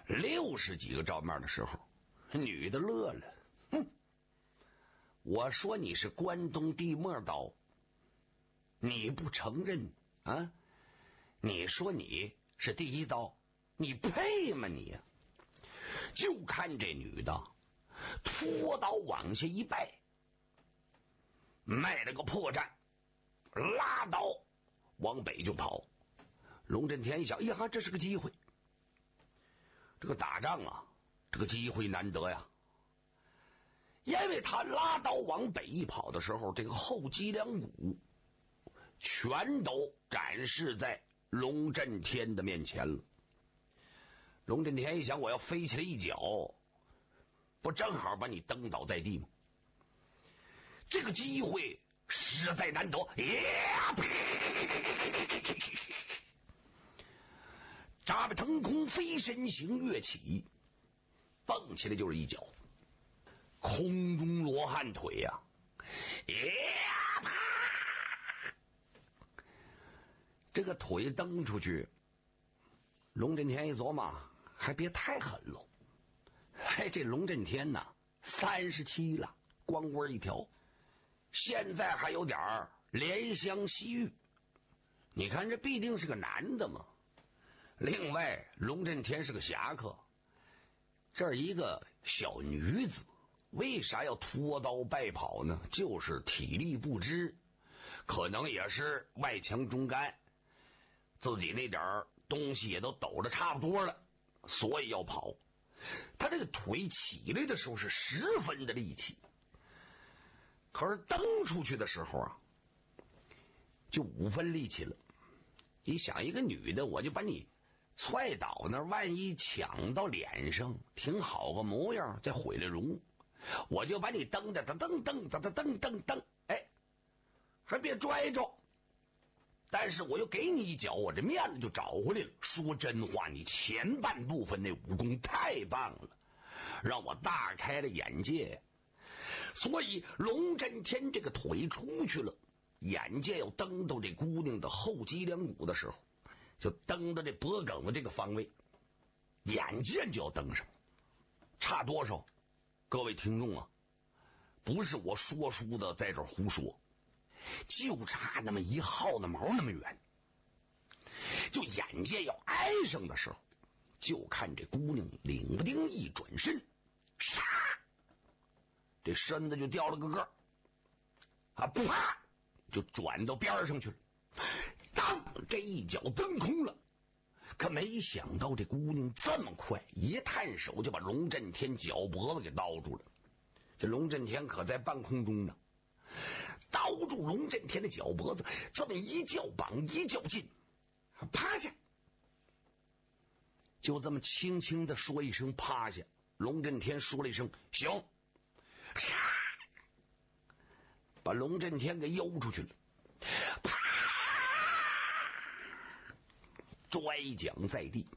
60几个照面的时候，女的乐了，哼，我说你是关东地磨刀，你不承认啊？你说你是第一刀，你配吗你呀？就看这女的拖刀往下一拜，卖了个破绽，拉刀往北就跑。龙震天一想，呀，这是个机会，这个打仗啊，这个机会难得呀。因为他拉刀往北一跑的时候，这个后脊梁骨全都展示在龙震天的面前了。龙震天一想，我要飞起来一脚，不正好把你蹬倒在地吗？这个机会实在难得，扎着腾空飞身形跃起，蹦起来就是一脚，空中罗汉腿呀、这个腿蹬出去，龙震天一琢磨，还别太狠喽。这龙震天呐，37了，光棍一条，现在还有点怜香惜玉。你看这必定是个男的嘛。另外，龙震天是个侠客，这一个小女子为啥要拖刀败跑呢？就是体力不支，可能也是外强中干，自己那点东西也都抖得差不多了，所以要跑。他这个腿起来的时候是10分的力气，可是蹬出去的时候啊，就5分力气了。你想，一个女的，我就把你踹倒那，万一抢到脸上，挺好个模样，再毁了容，我就把你蹬的蹬，哎，还别拽着。但是我又给你一脚，我这面子就找回来了。说真话，你前半部分那武功太棒了，让我大开了眼界。所以龙震天这个腿出去了，眼见要蹬到这姑娘的后脊梁骨的时候，就蹬到这脖梗的这个方位，眼见就要蹬上，差多少？各位听众啊，不是我说书的在这胡说，就差那么一毫的毛那么远。就眼见要挨上的时候，就看这姑娘领不丁一转身，唰，这身子就掉了个个啊，啪，就转到边上去了。当这一脚蹬空了，可没想到这姑娘这么快，一探手就把龙震天脚脖子给叨住了。这龙震天可在半空中呢，叨住龙震天的脚脖子，这么一较绑一较劲，趴下，就这么轻轻的说一声趴下。龙震天说了一声行，把龙震天给悠出去了，啪，摔桨在地。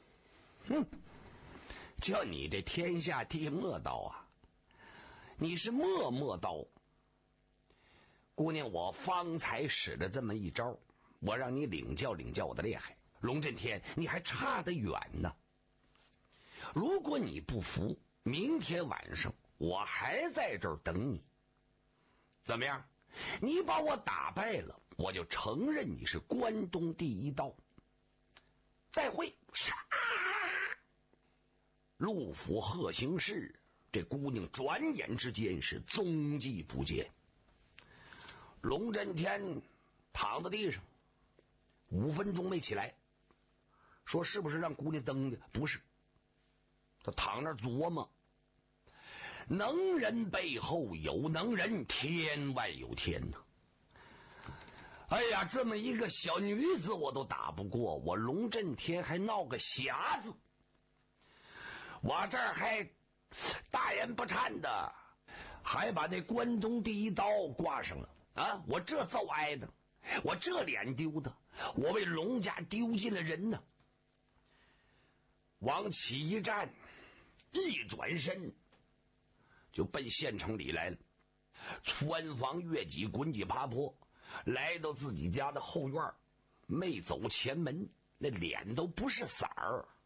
叫你这天下地磨刀啊，你是磨刀。姑娘，我方才使了这么一招，我让你领教领教我的厉害。龙震天，你还差得远呢。如果你不服，明天晚上我还在这儿等你。怎么样？你把我打败了，我就承认你是关东第一刀。再会。陆府鹤行室，这姑娘转眼之间是踪迹不见。龙震天躺在地上5分钟没起来，说是不是让姑娘蹬的？不是，他躺那琢磨，能人背后有能人，天外有天呐。哎呀，这么一个小女子我都打不过，我龙震天还闹个侠字，我这儿还大言不惭的，还把那关东第一刀挂上了啊！我这遭挨的，我这脸丢的，我为龙家丢尽了人呢。往起一站，一转身就奔县城里来了，穿房越脊，滚几爬坡，来到自己家的后院，没走前门，那脸都不是色儿，